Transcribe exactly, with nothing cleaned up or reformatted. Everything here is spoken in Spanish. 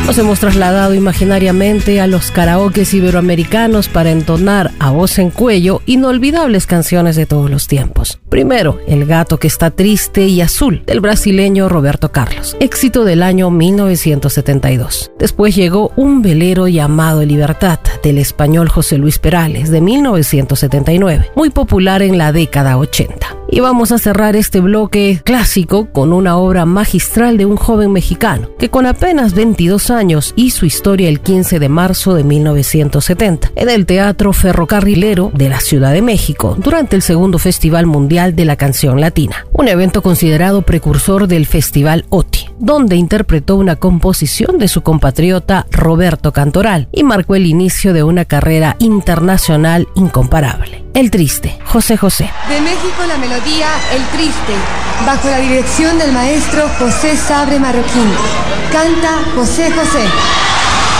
Nos hemos trasladado imaginariamente a los karaokes iberoamericanos para entonar a voz en cuello inolvidables canciones de todos los tiempos. Primero, El gato que está triste y azul, del brasileño Roberto Carlos, éxito del año mil novecientos setenta y dos. Después llegó Un velero llamado Libertad, del español José Luis Perales, de mil novecientos setenta y nueve, muy popular en la década ochenta. Y vamos a cerrar este bloque clásico con una obra magistral de un joven mexicano que con apenas veintidós años hizo historia el quince de marzo de mil novecientos setenta en el Teatro Ferrocarrilero de la Ciudad de México durante el segundo Festival Mundial de la Canción Latina, un evento considerado precursor del Festival O T I, donde interpretó una composición de su compatriota Roberto Cantoral y marcó el inicio de una carrera internacional incomparable. El Triste, José José. De México la melodía El Triste, bajo la dirección del maestro José Sabre Marroquín. Canta José José.